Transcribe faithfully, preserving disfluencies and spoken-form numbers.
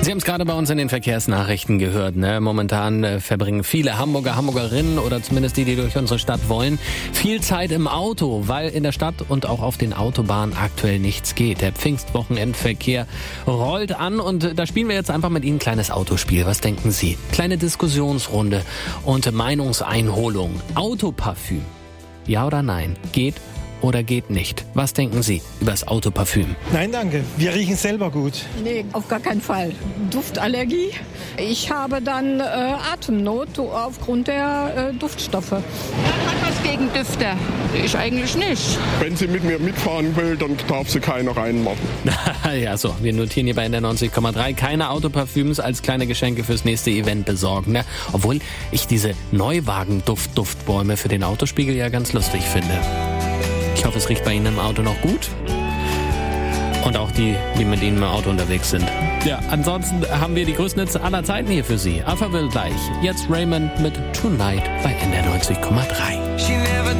Sie haben es gerade bei uns in den Verkehrsnachrichten gehört. Ne? Momentan äh, verbringen viele Hamburger, Hamburgerinnen oder zumindest die, die durch unsere Stadt wollen, viel Zeit im Auto, weil in der Stadt und auch auf den Autobahnen aktuell nichts geht. Der Pfingstwochenendverkehr rollt an und äh, da spielen wir jetzt einfach mit Ihnen ein kleines Autospiel. Was denken Sie? Kleine Diskussionsrunde und Meinungseinholung. Autoparfüm. Ja oder nein? Geht oder geht nicht? Was denken Sie über das Autoparfüm? Nein, danke. Wir riechen selber gut. Nee, auf gar keinen Fall. Duftallergie. Ich habe dann äh, Atemnot aufgrund der äh, Duftstoffe. Man hat was gegen Düfte. Ich eigentlich nicht. Wenn sie mit mir mitfahren will, dann darf sie keine reinmachen. Ja, so, wir notieren hier bei N D R neunzig Komma drei keine Autoparfüms als kleine Geschenke fürs nächste Event besorgen. Ne? Obwohl ich diese Neuwagen-Duft-Duftbäume für den Autospiegel ja ganz lustig finde. Ich hoffe, es riecht bei Ihnen im Auto noch gut. Und auch die, die mit Ihnen im Auto unterwegs sind. Ja, ansonsten haben wir die größten Hits aller Zeiten hier für Sie. Alphaville gleich. Jetzt Raymond mit Tonight bei N D R neunzig Komma drei.